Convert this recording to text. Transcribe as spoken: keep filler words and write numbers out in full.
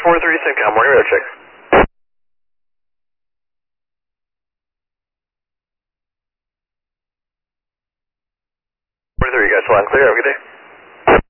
four three, SimCom, morning radar check. four three, you guys flying clear, have a good day.